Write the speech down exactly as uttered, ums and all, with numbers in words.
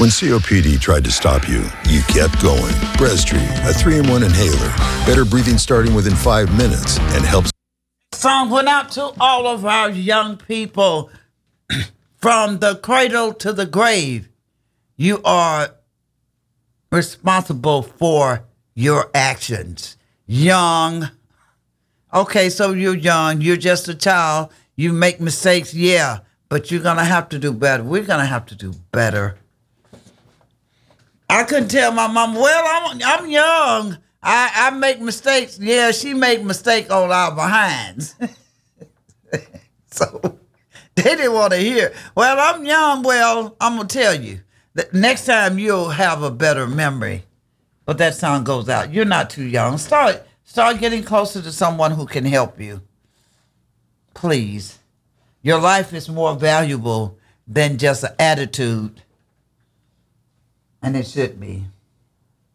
When C O P D tried to stop you, you kept going. Breztri, a three in one inhaler. Better breathing starting within five minutes and helps. Song went out to all of our young people from the cradle to the grave. You are responsible for your actions. Young. Okay, so you're young. You're just a child. You make mistakes, yeah, but you're going to have to do better. We're going to have to do better. I couldn't tell my mom, well, I'm I'm young. I, I make mistakes. Yeah, she made mistakes on our behinds. So they didn't want to hear. Well, I'm young. Well, I'm going to tell you. That next time you'll have a better memory. But that song goes out. You're not too young. Start, start getting closer to someone who can help you. Please. Your life is more valuable than just an attitude. And it should be.